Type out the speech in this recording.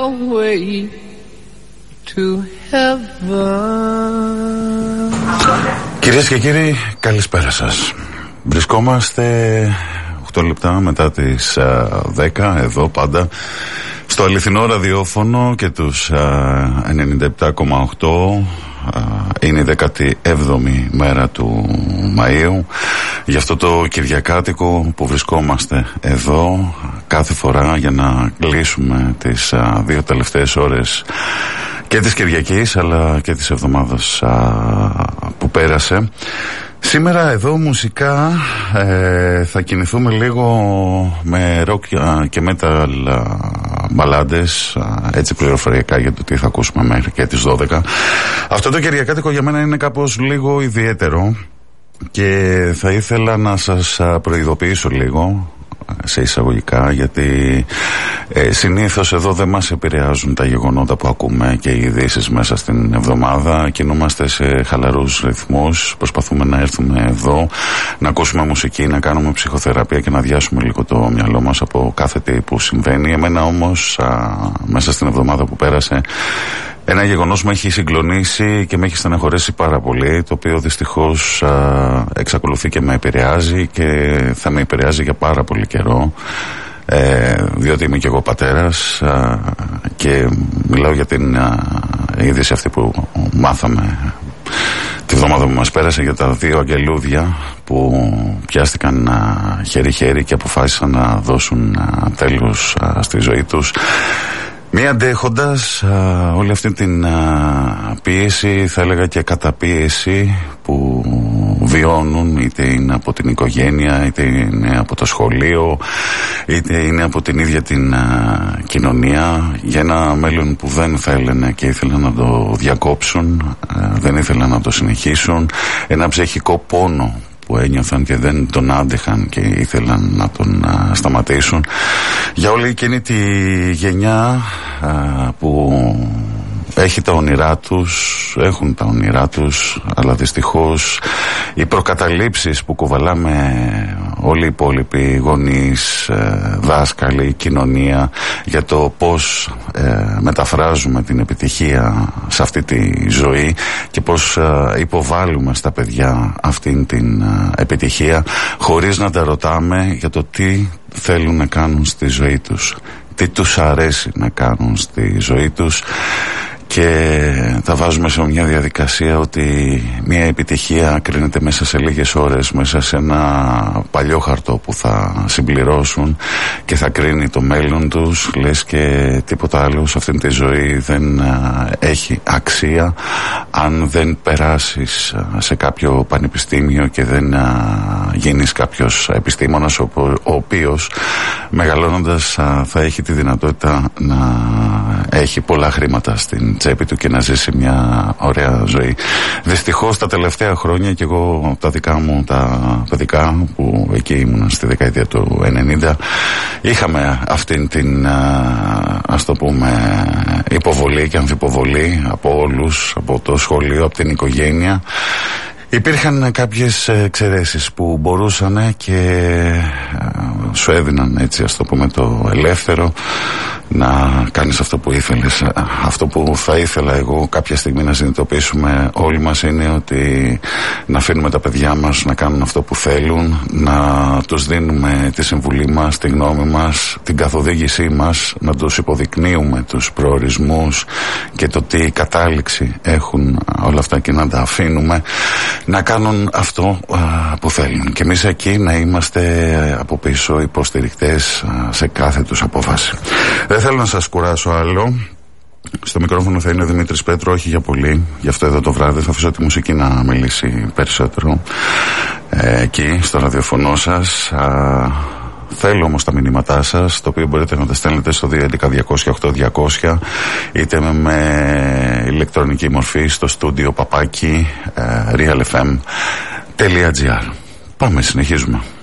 your way to heaven. Κυρίες και κύριοι, καλησπέρα σας. Βρισκόμαστε 8 λεπτά μετά τις 10 εδώ πάντα στο αληθινό ραδιόφωνο και τους 97,8. Είναι η 17η μέρα του Μαΐου. Γι' αυτό το Κυριακάτικο που βρισκόμαστε εδώ κάθε φορά για να κλείσουμε τις 2 τελευταίες ώρες και της Κυριακής αλλά και της εβδομάδας που πέρασε. Σήμερα εδώ μουσικά θα κινηθούμε λίγο με rock και metal μπαλάντες, έτσι πληροφοριακά για το τι θα ακούσουμε μέχρι και τις 12. Αυτό το Κυριακάτικο για μένα είναι κάπως λίγο ιδιαίτερο και θα ήθελα να σας προειδοποιήσω λίγο σε εισαγωγικά, γιατί συνήθως εδώ δεν μας επηρεάζουν τα γεγονότα που ακούμε και οι ειδήσεις μέσα στην εβδομάδα. Κινούμαστε σε χαλαρούς ρυθμούς, προσπαθούμε να έρθουμε εδώ, να ακούσουμε μουσική, να κάνουμε ψυχοθεραπεία και να διάσουμε λίγο το μυαλό μας από κάθε τι που συμβαίνει. Εμένα όμως μέσα στην εβδομάδα που πέρασε ένα γεγονός με έχει συγκλονίσει και με έχει στεναχωρέσει πάρα πολύ, το οποίο δυστυχώς εξακολουθεί και με επηρεάζει και θα με επηρεάζει για πάρα πολύ καιρό, διότι είμαι και εγώ πατέρας και μιλάω για την είδηση αυτή που μάθαμε τη βδομάδα που μας πέρασε για τα 2 αγγελούδια που πιάστηκαν χέρι-χέρι και αποφάσισαν να δώσουν τέλος στη ζωή τους. Μη αντέχοντας όλη αυτή την πίεση, θα έλεγα και καταπίεση που βιώνουν, είτε είναι από την οικογένεια, είτε είναι από το σχολείο, είτε είναι από την ίδια την κοινωνία, για ένα μέλλον που δεν θέλανε και ήθελαν να το διακόψουν, δεν ήθελαν να το συνεχίσουν, ένα ψυχικό πόνο που ένιωθαν και δεν τον άντεχαν και ήθελαν να τον σταματήσουν. Για όλη εκείνη τη γενιά που έχει τα όνειρά τους, έχουν τα όνειρά τους, αλλά δυστυχώς οι προκαταλήψεις που κουβαλάμε όλοι οι υπόλοιποι γονείς, δάσκαλοι, κοινωνία, για το πώς μεταφράζουμε την επιτυχία σε αυτή τη ζωή και πώς υποβάλλουμε στα παιδιά αυτήν την επιτυχία, χωρίς να τα ρωτάμε για το τι θέλουν να κάνουν στη ζωή τους, τι τους αρέσει να κάνουν στη ζωή τους, και τα βάζουμε σε μια διαδικασία ότι μια επιτυχία κρίνεται μέσα σε λίγες ώρες, μέσα σε ένα παλιό χαρτό που θα συμπληρώσουν και θα κρίνει το μέλλον τους, λες και τίποτα άλλο σε αυτήν τη ζωή δεν έχει αξία αν δεν περάσεις σε κάποιο πανεπιστήμιο και δεν γίνεις κάποιος επιστήμονας ο οποίος μεγαλώνοντας θα έχει τη δυνατότητα να έχει πολλά χρήματα στην τσέπη του και να ζήσει μια ωραία ζωή. Δυστυχώς τα τελευταία χρόνια και εγώ τα δικά μου τα παιδικά που εκεί ήμουν στη δεκαετία του 90 είχαμε αυτήν την ας το πούμε υποβολή και αμφιποβολή από όλους, από το σχολείο, από την οικογένεια. Υπήρχαν κάποιες εξαιρέσεις που μπορούσαν και σου έδιναν, έτσι ας το πούμε, το ελεύθερο να κάνεις αυτό που ήθελες. Αυτό που θα ήθελα εγώ κάποια στιγμή να συνειδητοποιήσουμε όλοι μας είναι ότι να αφήνουμε τα παιδιά μας να κάνουν αυτό που θέλουν, να τους δίνουμε τη συμβουλή μας, τη γνώμη μας, την καθοδήγησή μας, να τους υποδεικνύουμε τους προορισμούς και το τι κατάληξη έχουν όλα αυτά και να τα αφήνουμε να κάνουν αυτό που θέλουν. Και εμείς εκεί να είμαστε από πίσω υποστηρικτές σε κάθε τους απόφαση. Δεν θέλω να σας κουράσω άλλο. Στο μικρόφωνο θα είναι ο Δημήτρης Πέτρο, όχι για πολύ. Γι' αυτό εδώ το βράδυ θα αφήσω τη μουσική να μιλήσει περισσότερο εκεί στο ραδιοφωνό σας. Θέλω όμως τα μηνύματά σας, το οποίο μπορείτε να τα στέλνετε στο 211-200-8200 είτε με ηλεκτρονική μορφή στο στούντιο papaki realfm.gr. Πάμε, συνεχίζουμε.